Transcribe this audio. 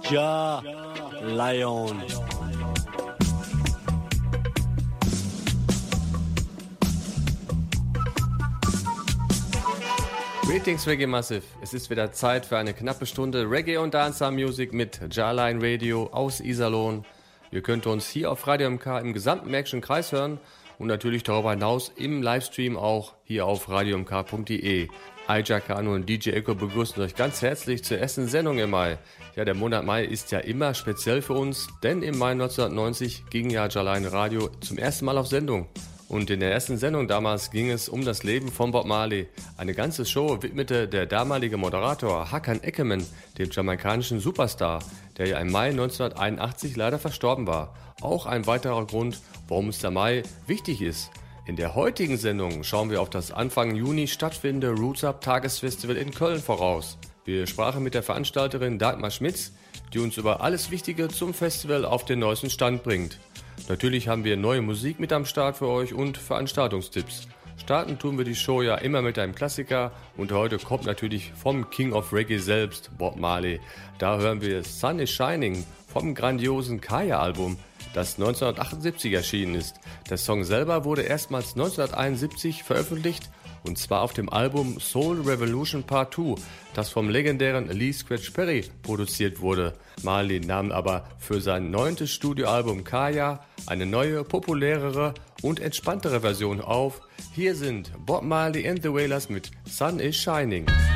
Ja Lion. Greetings Reggae Massive. Es ist wieder Zeit für eine knappe Stunde Reggae und Dancehall Music mit Jar-Line Radio aus Iserlohn. Ihr könnt uns hier auf Radio MK im gesamten Märkischen Kreis hören und natürlich darüber hinaus im Livestream auch hier auf radiomk.de. Aja Kano und DJ Echo begrüßen euch ganz herzlich zur ersten Sendung im Mai. Ja, der Monat Mai ist ja immer speziell für uns, denn im Mai 1990 ging ja Jar-Line Radio zum ersten Mal auf Sendung. Und in der ersten Sendung damals ging es um das Leben von Bob Marley. Eine ganze Show widmete der damalige Moderator Hakan Eckermann dem jamaikanischen Superstar, der ja im Mai 1981 leider verstorben war. Auch ein weiterer Grund, warum es der Mai wichtig ist. In der heutigen Sendung schauen wir auf das Anfang Juni stattfindende Roots Up Tagesfestival in Köln voraus. Wir sprachen mit der Veranstalterin Dagmar Schmitz, die uns über alles Wichtige zum Festival auf den neuesten Stand bringt. Natürlich haben wir neue Musik mit am Start für euch und Veranstaltungstipps. Starten tun wir die Show ja immer mit einem Klassiker und heute kommt natürlich vom King of Reggae selbst, Bob Marley. Da hören wir Sun is Shining vom grandiosen Kaya-Album, das 1978 erschienen ist. Der Song selber wurde erstmals 1971 veröffentlicht und zwar auf dem Album Soul Revolution Part 2, das vom legendären Lee Scratch Perry produziert wurde. Marley nahm aber für sein 9. Studioalbum Kaya eine neue, populärere und entspanntere Version auf. Hier sind Bob Marley and the Wailers mit Sun is Shining.